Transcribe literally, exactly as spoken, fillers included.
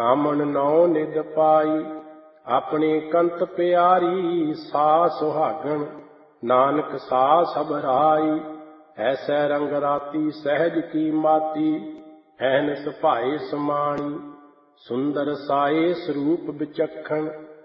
ਕਾਮਣ ਨੌ ਨਿਧ ਪਾਈ। ਆਪਣੇ ਕੰਤ ਪਿਆਰੀ ਸਾ ਸੁਹਾਗਣ, ਨਾਨਕ ਸਾ ਸਭ ਰਾਈ। ਐਸੈ ਰੰਗ ਰਾਤੀ ਸਹਿਜ ਕੀ ਮਾਤੀ, ਐਨਸ ਭਾਏ ਸਮਾਣੀ। ਸੁੰਦਰ ਸਾਏ ਸਰੂਪ ਵਿਚਖਣ,